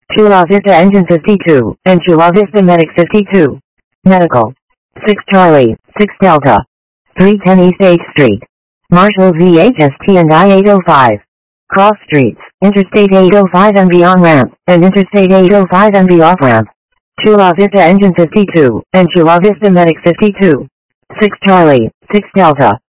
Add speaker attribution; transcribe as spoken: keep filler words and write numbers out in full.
Speaker 1: Chula Vista Engine fifty-two, and Chula Vista Medic fifty-two. Medical. six Charlie, six Delta. three ten East eighth Street. Marshall V H S T and I eight oh five. Cross streets, Interstate eight oh five and B on ramp, and Interstate eight oh five and B off ramp. Chula Vista Engine fifty-two, and Chula Vista Medic fifty-two. six Charlie, six Delta.